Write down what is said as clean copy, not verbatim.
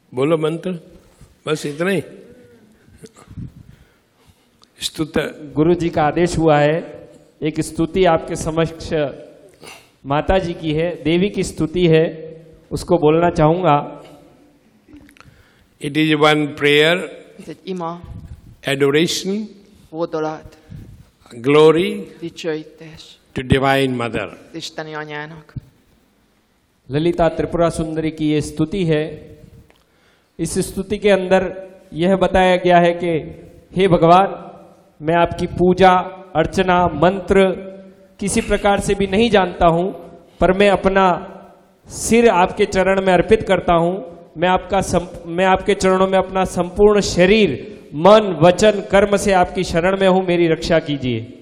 बोलो मंत्र, बस इतना ही। स्तुत गुरु जी का आदेश हुआ है, एक स्तुति आपके समक्ष माता जी की है, देवी की स्तुति है, उसको बोलना चाहूंगा। It is one prayer, Ez egy ima, adoration, hódolat, glory dicsőítés to Divine Mother. az Isteni Anyának. Lalita Tripura Sundari की ये स्तुति है। इस स्तुति के अंदर यह बताया गया है कि हे भगवान, मैं आपकी पूजा अर्चना मंत्र किसी प्रकार से भी नहीं जानता हूं, पर मैं अपना सिर आपके चरण में अर्पित करता हूं। मैं आपके चरणों में अपना संपूर्ण शरीर मन वचन कर्म से आपकी शरण में हूं, मेरी रक्षा कीजिए।